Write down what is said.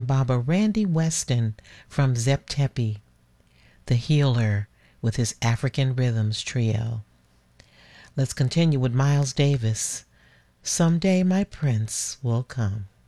Baba Randy Weston from Zep Tepi, the healer with his African Rhythms Trio. Let's continue with Miles Davis. Someday my prince will come.